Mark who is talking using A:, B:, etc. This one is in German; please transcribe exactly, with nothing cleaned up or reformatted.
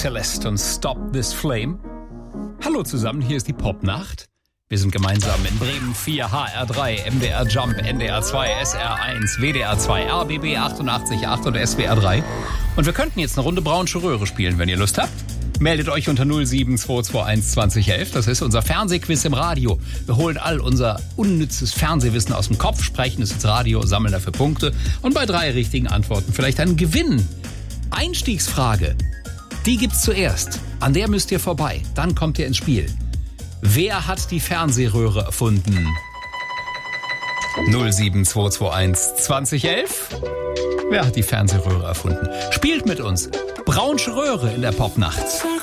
A: Celeste und Stop This Flame. Hallo zusammen, hier ist die Popnacht. Wir sind gemeinsam in Bremen vier, H R drei, M D R Jump, N D R zwei, S R eins, W D R zwei, R B B achtundachtzig Komma acht und S W R drei. Und wir könnten jetzt eine Runde Braunsche Röhre spielen, wenn ihr Lust habt. Meldet euch unter null sieben zwei zwei eins zwanzig elf. Das ist unser Fernsehquiz im Radio. Wir holen all unser unnützes Fernsehwissen aus dem Kopf, sprechen es ins Radio, sammeln dafür Punkte und bei drei richtigen Antworten vielleicht einen Gewinn. Einstiegsfrage, die gibt's zuerst. An der müsst ihr vorbei. Dann kommt ihr ins Spiel. Wer hat die Fernsehröhre erfunden? null sieben zwei zwei eins zwanzig elf. Wer hat die Fernsehröhre erfunden? Spielt mit uns. Braunsche Röhre in der Popnacht.